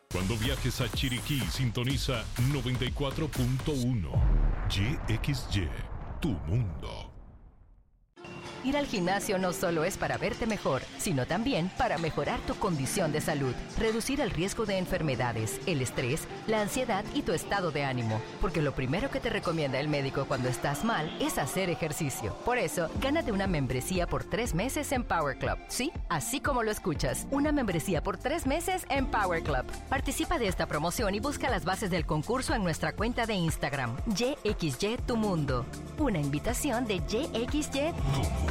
Cuando viajes a Chiriquí, sintoniza 94.1. YXY, tu mundo. Ir al gimnasio no solo es para verte mejor, sino también para mejorar tu condición de salud, reducir el riesgo de enfermedades, el estrés, la ansiedad y tu estado de ánimo. Porque lo primero que te recomienda el médico cuando estás mal es hacer ejercicio. Por eso, gánate una membresía por 3 meses en Power Club. Sí, así como lo escuchas, una membresía por 3 meses en Power Club. Participa de esta promoción y busca las bases del concurso en nuestra cuenta de Instagram, YXY Tu Mundo. Una invitación de YXY Tu Mundo.